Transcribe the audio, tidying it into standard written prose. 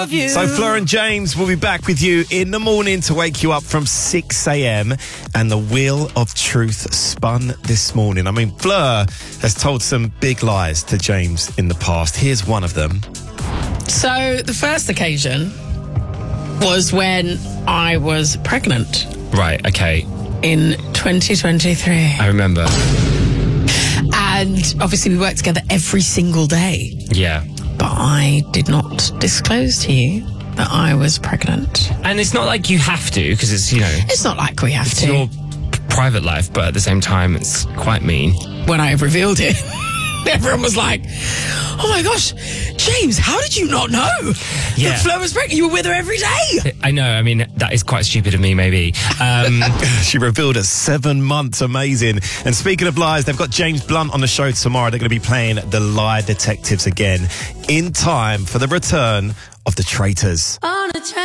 So Fleur and James will be back with you in the morning to wake you up from 6 a.m. And the Wheel of Truth spun this morning. I mean, Fleur has told some big lies to James in the past. Here's one of them. So the first occasion was when I was pregnant Right, okay. in 2023. I remember. And obviously we worked together every single day. Yeah. But I did not disclose to you that I was pregnant. And it's not like you have to, because it's, you know, It's not like we have it's to. your private life, but at the same time, it's quite mean. When I revealed it, everyone was like, oh my gosh, James, how did you not know Yeah. that Flo was pregnant? You were with her every day. I know, I mean, that is quite stupid of me, maybe. She revealed at 7 months. Amazing. And speaking of lies, they've got James Blunt on the show tomorrow. They're going to be playing the Lie Detectives again in time for the return of The Traitors.